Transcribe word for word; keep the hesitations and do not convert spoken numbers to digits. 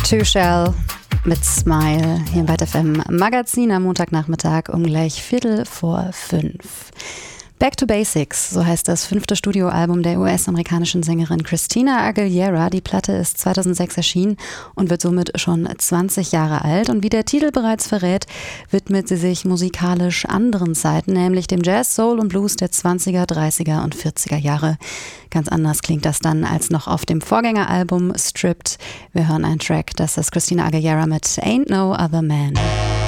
Two Shell mit Smile hier im Byte F M Magazin am Montagnachmittag um gleich Viertel vor fünf. Back to Basics, so heißt das fünfte Studioalbum der U S-amerikanischen Sängerin Christina Aguilera. Die Platte ist zweitausendsechs erschienen und wird somit schon zwanzig Jahre alt. Und wie der Titel bereits verrät, widmet sie sich musikalisch anderen Zeiten, nämlich dem Jazz, Soul und Blues der zwanziger, dreißiger und vierziger Jahre. Ganz anders klingt das dann als noch auf dem Vorgängeralbum Stripped. Wir hören einen Track, das ist Christina Aguilera mit Ain't No Other Man.